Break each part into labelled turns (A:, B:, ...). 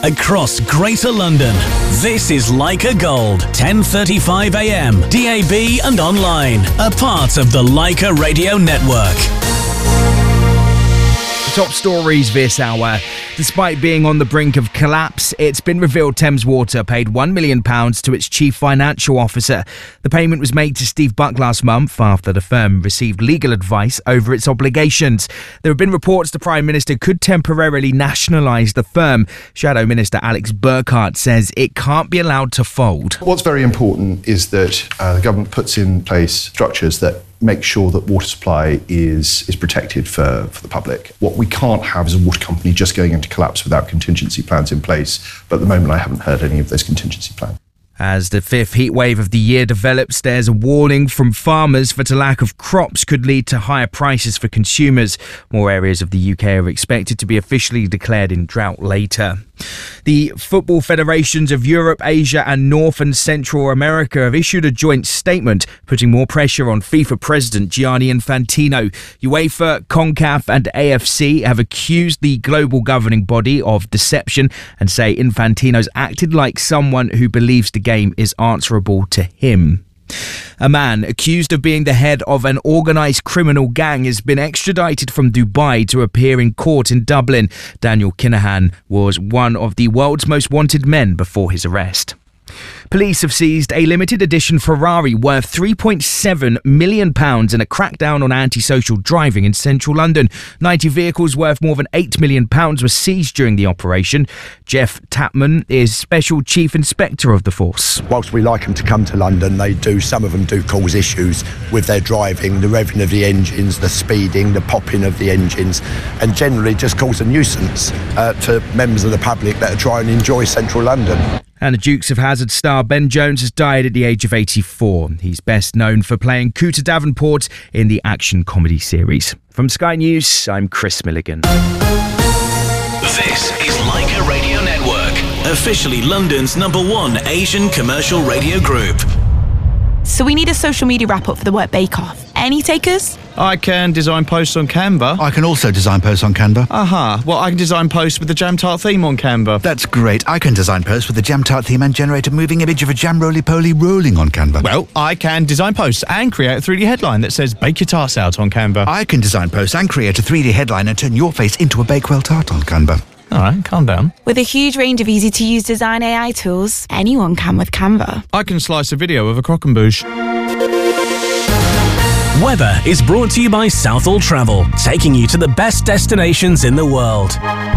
A: across Greater London. This is Leica Gold, 10:35 a.m, DAB and online. A part of the Leica Radio Network.
B: Top stories this hour. Despite being on the brink of collapse, it's been revealed Thames Water paid £1 million to its chief financial officer. The payment was made to Steve Buck last month after the firm received legal advice over its obligations. There have been reports the Prime Minister could temporarily nationalise the firm. Shadow Minister Alex Burkhart says it can't be allowed to fold.
C: What's very important is that the government puts in place structures that make sure that water supply is protected for the public. What we can't have is a water company just going into collapse without contingency plans in place. But at the moment, I haven't heard any of those contingency plans.
B: As the fifth heatwave of the year develops, there's a warning from farmers that a lack of crops could lead to higher prices for consumers. More areas of the UK are expected to be officially declared in drought later. The football federations of Europe, Asia and North and Central America have issued a joint statement putting more pressure on FIFA president Gianni Infantino. UEFA, CONCACAF and AFC have accused the global governing body of deception and say Infantino's acted like someone who believes the game is answerable to him. A man accused of being the head of an organised criminal gang has been extradited from Dubai to appear in court in Dublin. Daniel Kinahan was one of the world's most wanted men before his arrest. Police have seized a limited edition Ferrari worth £3.7 million in a crackdown on antisocial driving in central London. 90 vehicles worth more than £8 million were seized during the operation. Jeff Tapman is Special Chief Inspector of the force.
D: Whilst we like them to come to London, some of them do cause issues with their driving, the revving of the engines, the speeding, the popping of the engines, and generally just cause a nuisance to members of the public that are trying to enjoy central London.
B: And the Dukes of Hazzard star Ben Jones has died at the age of 84. He's best known for playing Cooter Davenport in the action comedy series. From Sky News, I'm Chris Milligan.
A: This is Leica Radio Network, officially London's #1 Asian commercial radio group.
E: So we need a social media wrap-up for the Work Bake-Off. Any takers?
F: I can design posts on Canva.
G: I can also design posts on Canva.
F: Well, I can design posts with the Jam Tart theme on Canva.
G: That's great. I can design posts with the Jam Tart theme and generate a moving image of a jam roly-poly rolling on Canva.
F: Well, I can design posts and create a 3D headline that says "Bake your tarts out" on Canva.
G: I can design posts and create a 3D headline and turn your face into a Bakewell tart on Canva.
F: All right, calm down.
E: With a huge range of easy-to-use design AI tools, anyone can with Canva.
F: I can slice a video of a croquembouche.
A: Weather is brought to you by Southall Travel, taking you to the best destinations in the world.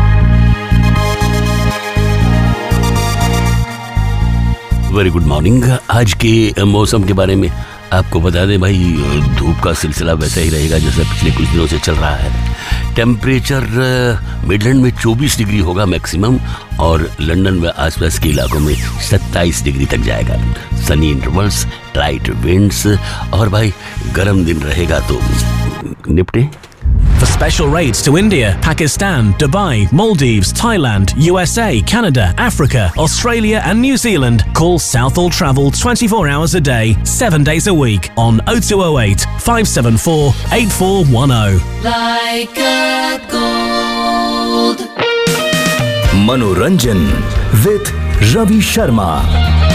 H: Very good morning. आज के मौसम के बारे में आपको बता दें भाई, धूप का सिलसिला वैसा ही रहेगा जैसा पिछले कुछ दिनों से चल रहा है। टेम्परेचर मिडलैंड में 24 डिग्री होगा मैक्सिमम और लंदन व आसपास के इलाकों में 27 डिग्री तक जाएगा। सनी इंटरवल्स, लाइट विंड्स और भाई गर्म दिन रहेगा तो निपटे।
A: For special rates to India, Pakistan, Dubai, Maldives, Thailand, USA, Canada, Africa, Australia and New Zealand, call Southall Travel 24 hours a day, 7 days a week on 0208 574 8410.
I: Leica Gold.
J: Manoranjan with Ravi Sharma.